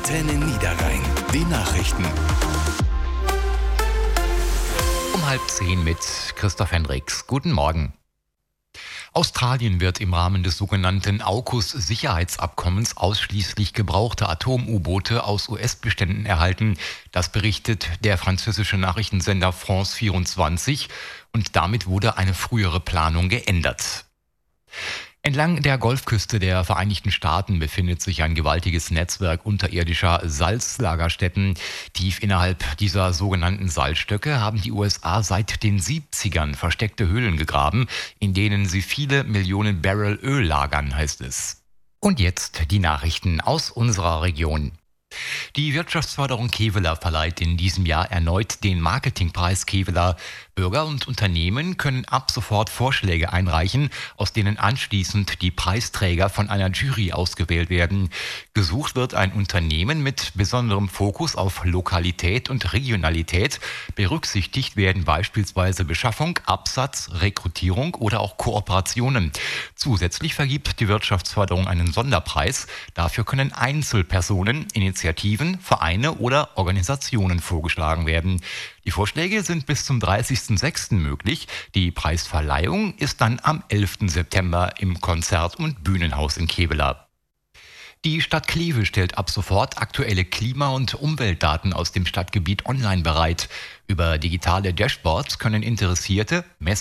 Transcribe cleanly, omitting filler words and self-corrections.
Antenne Niederrhein. Die Nachrichten. Um 9:30 mit Christoph Hendricks. Guten Morgen. Australien wird im Rahmen des sogenannten AUKUS-Sicherheitsabkommens ausschließlich gebrauchte Atom-U-Boote aus US-Beständen erhalten. Das berichtet der französische Nachrichtensender France 24 und damit wurde eine frühere Planung geändert. Entlang der Golfküste der Vereinigten Staaten befindet sich ein gewaltiges Netzwerk unterirdischer Salzlagerstätten. Tief innerhalb dieser sogenannten Salzstöcke haben die USA seit den 70ern versteckte Höhlen gegraben, in denen sie viele Millionen Barrel Öl lagern, heißt es. Und jetzt die Nachrichten aus unserer Region. Die Wirtschaftsförderung Kevela verleiht in diesem Jahr erneut den Marketingpreis Kevela. Bürger und Unternehmen können ab sofort Vorschläge einreichen, aus denen anschließend die Preisträger von einer Jury ausgewählt werden. Gesucht wird ein Unternehmen mit besonderem Fokus auf Lokalität und Regionalität. Berücksichtigt werden beispielsweise Beschaffung, Absatz, Rekrutierung oder auch Kooperationen. Zusätzlich vergibt die Wirtschaftsförderung einen Sonderpreis. Dafür können Einzelpersonen, Initiativen, Vereine oder Organisationen vorgeschlagen werden. Die Vorschläge sind bis zum 30.06. möglich. Die Preisverleihung ist dann am 11. September im Konzert- und Bühnenhaus in Kevela. Die Stadt Kleve stellt ab sofort aktuelle Klima- und Umweltdaten aus dem Stadtgebiet online bereit. Über digitale Dashboards können Interessierte